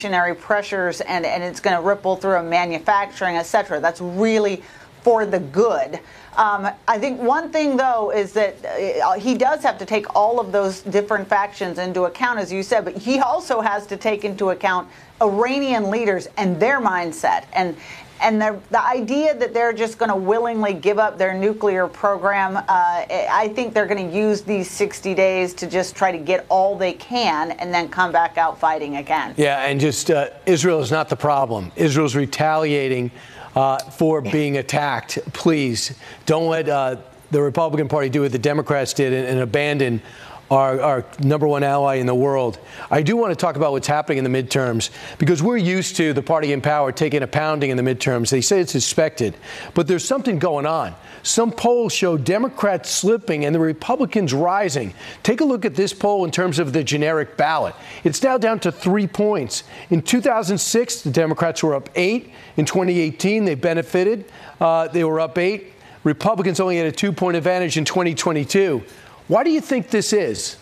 pressures and it's going to ripple through manufacturing, et cetera. That's really for the good. I think one thing, though, is that he does have to take all of those different factions into account, as you said, but he also has to take into account Iranian leaders and their mindset. And the idea that they're just going to willingly give up their nuclear program, I think they're going to use these 60 days to just try to get all they can and then come back out fighting again. Yeah, and just Israel is not the problem. Israel's retaliating for being attacked. Please don't let the Republican Party do what the Democrats did and abandon our number one ally in the world. I do want to talk about what's happening in the midterms, because we're used to the party in power taking a pounding in the midterms. They say it's expected, but there's something going on. Some polls show Democrats slipping and the Republicans rising. Take a look at this poll in terms of the generic ballot. It's now down to 3 points. In 2006, the Democrats were up 8. In 2018, they benefited. They were up 8. Republicans only had a 2-point advantage in 2022. Why do you think this is?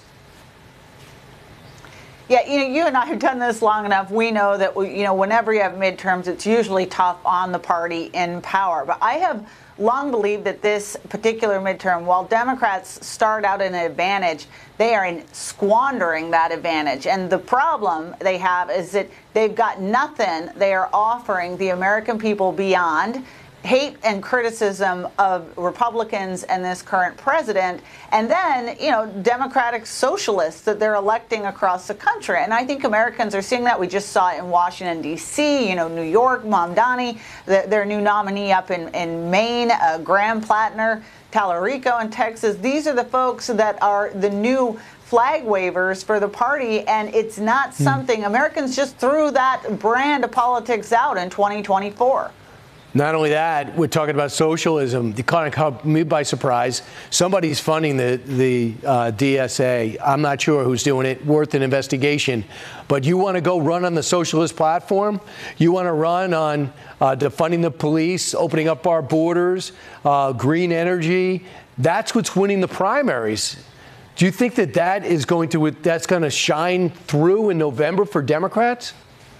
Yeah, you and I have done this long enough. We know that, whenever you have midterms, it's usually tough on the party in power. But I have long believed that this particular midterm, while Democrats start out in an advantage, they are squandering that advantage. And the problem they have is that they've got nothing they are offering the American people beyond hate and criticism of Republicans and this current president, and then, Democratic socialists that they're electing across the country. And I think Americans are seeing that. We just saw it in Washington, D.C., New York, Mamdani, their new nominee up in Maine, Graham Plattner, Tallarico in Texas. These are the folks that are the new flag wavers for the party, and it's not something Americans just threw that brand of politics out in 2024. Not only that, we're talking about socialism. The kind of caught me by surprise. Somebody's funding the DSA. I'm not sure who's doing it. Worth an investigation. But you want to go run on the socialist platform? You want to run on defunding the police, opening up our borders, green energy? That's what's winning the primaries. Do you think that that's going to shine through in November for Democrats?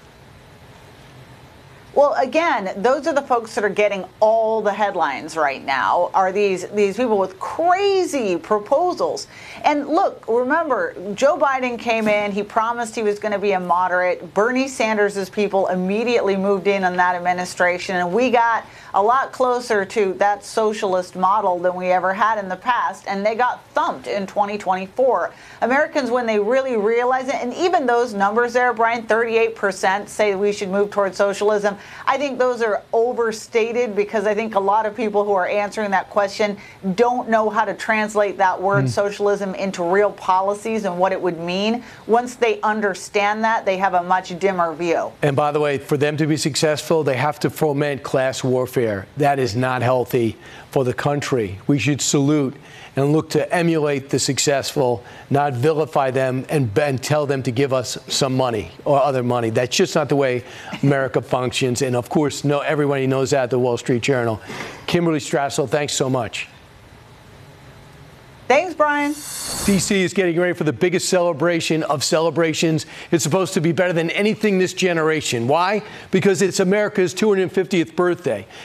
Well, again, those are the folks that are getting all the headlines right now, are these people with crazy proposals. And look, remember, Joe Biden came in. He promised he was going to be a moderate. Bernie Sanders' people immediately moved in on that administration, and we got a lot closer to that socialist model than we ever had in the past, and they got thumped in 2024. Americans, when they really realize it, and even those numbers there, Brian, 38% say we should move towards socialism, I think those are overstated, because I think a lot of people who are answering that question don't know how to translate that word socialism into real policies and what it would mean. Once they understand that, they have a much dimmer view. And by the way, for them to be successful, they have to foment class warfare. That is not healthy for the country. We should salute and look to emulate the successful, not vilify them and tell them to give us some money or other money. That's just not the way America functions. And of course, everybody knows that at the Wall Street Journal. Kimberly Strassel, thanks so much. Thanks, Brian. D.C. is getting ready for the biggest celebration of celebrations. It's supposed to be better than anything this generation. Why? Because it's America's 250th birthday.